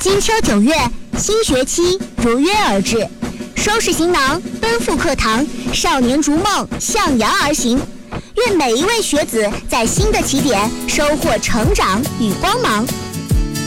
金秋9月，新学期如约而至，收拾行囊，奔赴课堂，少年逐梦，向阳而行。愿每一位学子在新的起点收获成长与光芒。